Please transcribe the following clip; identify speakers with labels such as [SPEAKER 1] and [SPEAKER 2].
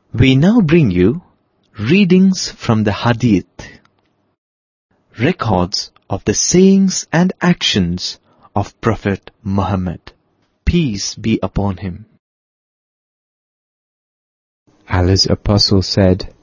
[SPEAKER 1] We now bring you readings from the Hadith, records of the sayings and actions of Prophet Muhammad, peace be upon him.
[SPEAKER 2] Allah's Apostle said,